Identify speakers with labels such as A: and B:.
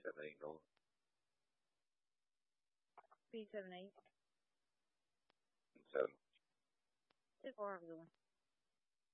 A: B78 North.
B: B78.
A: 7.
B: 2-4, have a good one.